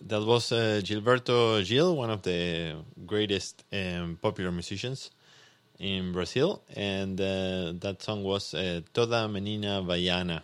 That was Gilberto Gil, one of the greatest popular musicians in Brazil, and that song was Toda Menina Baiana.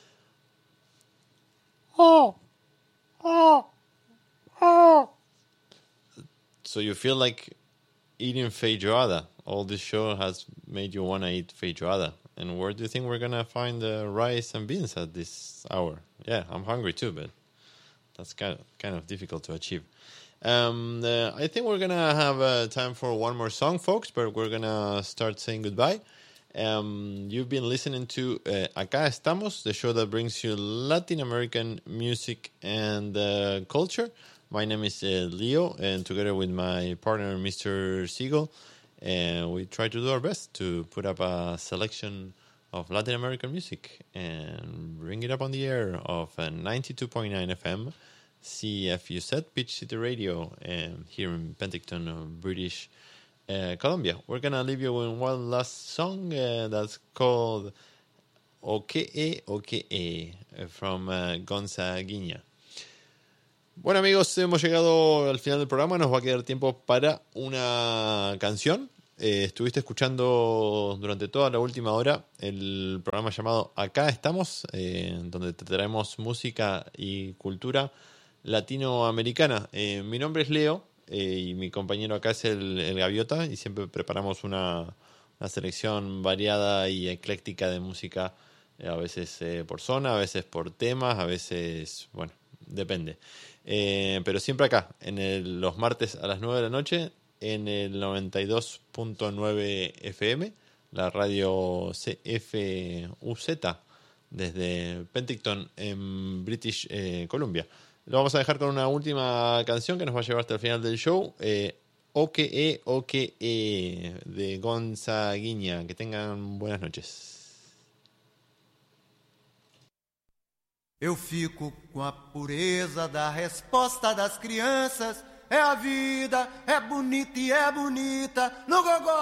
Oh, oh, oh. So you feel like eating feijoada. All this show has made you want to eat feijoada. And where do you think we're going to find the rice and beans at this hour? Yeah, I'm hungry too, but that's kind of difficult to achieve. I think we're going to have time for one more song, folks, but we're going to start saying goodbye. You've been listening to Acá Estamos, the show that brings you Latin American music and culture. My name is Leo, and together with my partner, Mr. Siegel, we try to do our best to put up a selection of Latin American music and bring it up on the air of 92.9 FM, CFUZ, Peach City Radio, here in Penticton, British Columbia. We're going to leave you with one last song that's called Oke Oke from Gonzaguinha. Bueno, amigos, hemos llegado al final del programa. Nos va a quedar tiempo para una canción. Estuviste escuchando durante toda la última hora el programa llamado Acá Estamos, donde te traemos música y cultura latinoamericana. Mi nombre es Leo y mi compañero acá es el Gaviota, y siempre preparamos una selección variada y ecléctica de música, a veces por zona, a veces por temas, a veces, bueno, depende. Pero siempre acá, los martes a las 9 de la noche, en el 92.9 FM, la radio CFUZ, desde Penticton, en British Columbia. Lo vamos a dejar con una última canción que nos va a llevar hasta el final del show. Oke Oke de Gonzaguinha. Que tengan buenas noches. Eu fico com a pureza da resposta das crianças. É a vida, é bonita e é bonita. No gogó.